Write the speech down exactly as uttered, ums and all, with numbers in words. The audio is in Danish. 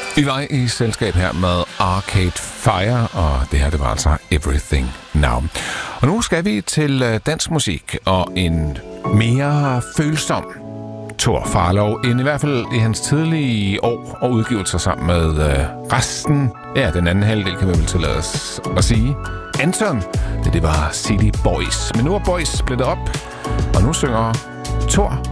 Vi var i selskab her med Arcade Fire, og det her, det var altså Everything Now. Og nu skal vi til dansk musik og en mere følsom Thor Farlov, end i hvert fald i hans tidlige år og udgivelser sammen med øh, resten. Ja, den anden halvdel kan vi vel tillade os at sige. Anton, det, det var City Boys. Men nu er Boys splittet op, og nu synger Thor